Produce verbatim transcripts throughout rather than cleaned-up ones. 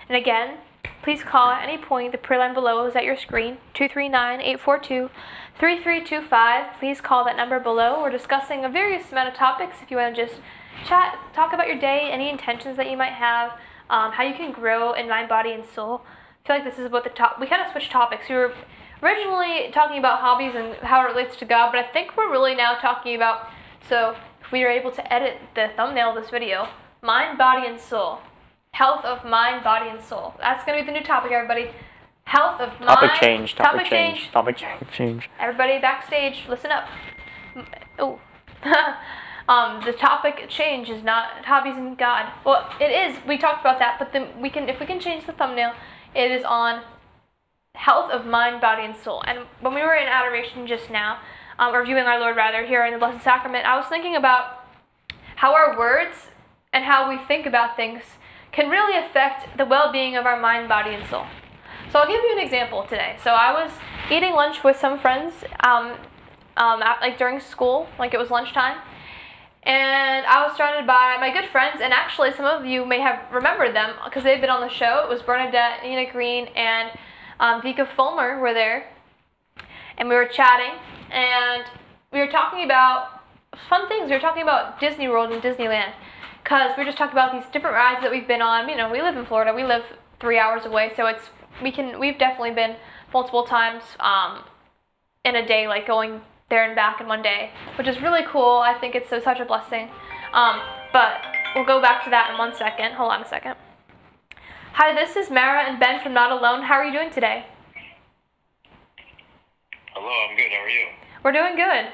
And again, please call at any point. The prayer line below is at your screen, two three nine, eight four two, three three two five. Please call that number below. We're discussing a various amount of topics. If you want to just chat, talk about your day, any intentions that you might have, um, how you can grow in mind, body, and soul. I feel like this is about the top. We kind of switched topics. We were originally talking about hobbies and how it relates to God, but I think we're really now talking about, so if we are able to edit the thumbnail of this video, mind, body, and soul. Health of mind, body, and soul. That's going to be the new topic, everybody. Health of mind. Topic change. Topic, topic change. change. Topic change. Change. Everybody backstage, listen up. Oh. um, the topic change is not hobbies and God. Well, it is. We talked about that, but then we can, if we can change the thumbnail, it is on health of mind, body, and soul. And when we were in adoration just now, um, or viewing our Lord rather here in the Blessed Sacrament, I was thinking about how our words and how we think about things can really affect the well-being of our mind, body, and soul. So I'll give you an example today. So I was eating lunch with some friends, um, um, at, like during school, like it was lunchtime, and I was surrounded by my good friends, and actually some of you may have remembered them because they've been on the show. It was Bernadette, Nina Green, and um, Vika Fulmer were there, and we were chatting, and we were talking about fun things. We were talking about Disney World and Disneyland, because we were just talking about these different rides that we've been on. You know, we live in Florida. We live three hours away, so it's we can we've definitely been multiple times um, in a day, like going there and back in one day, which is really cool. I think it's so, such a blessing. Um, but we'll go back to that in one second. Hold on a second. Hi, this is Mara and Ben from Not Alone. How are you doing today? Hello, I'm good. How are you? We're doing good.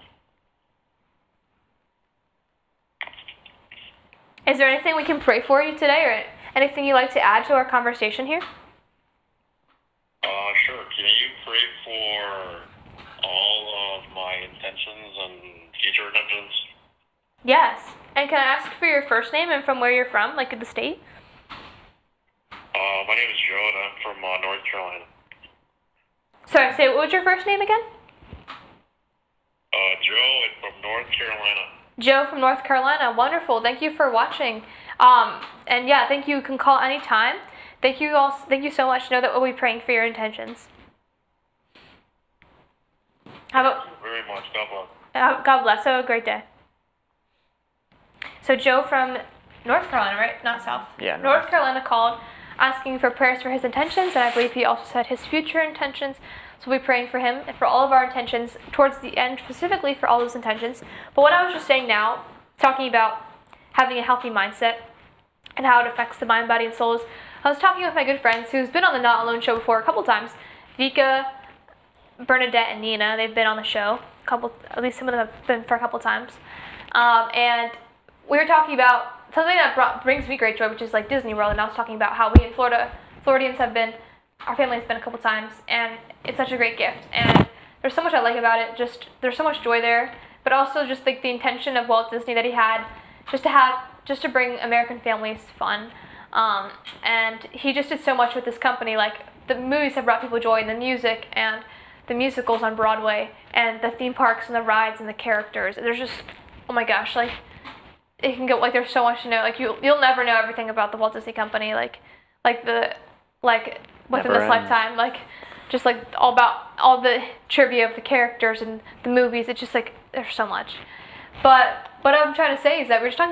Is there anything we can pray for you today, or anything you'd like to add to our conversation here? Uh, sure. Can you pray for all of my intentions and future intentions? Yes. And can I ask for your first name and from where you're from, like in the state? Uh, my name is Joe, and I'm from uh, North Carolina. Sorry, say, what was your first name again? Uh, Joe, and from North Carolina. Joe from North Carolina. Wonderful. Thank you for watching. Um, and yeah, thank you. You can call anytime. Thank you all. Thank you so much. Know that we'll be praying for your intentions. How about? Thank you very much. God bless. Uh, God bless. Have a great day. So Joe from North Carolina, right? Not South. Yeah. North, North Carolina called, asking for prayers for his intentions, and I believe he also said his future intentions. So we'll be praying for him and for all of our intentions towards the end, specifically for all those intentions. But what I was just saying now, talking about having a healthy mindset and how it affects the mind, body, and soul, is I was talking with my good friends who's been on the Not Alone show before a couple times. Vika, Bernadette, and Nina, they've been on the show. A couple, at least some of them have been for a couple times. Um, and we were talking about something that brought, brings me great joy, which is like Disney World. And I was talking about how we in Florida, Floridians have been, our family has been a couple times, and it's such a great gift. And there's so much I like about it. Just there's so much joy there, but also just like the intention of Walt Disney that he had, just to have, just to bring American families fun. Um, and he just did so much with this company. Like the movies have brought people joy, and the music, and the musicals on Broadway, and the theme parks, and the rides, and the characters. There's just, oh my gosh, like it can go, like there's so much to know. Like you, you'll never know everything about the Walt Disney Company. Like, like the, like within Never this ends. lifetime, like just like all about all the trivia of the characters and the movies. It's just like there's so much. But what I'm trying to say is that we're just talking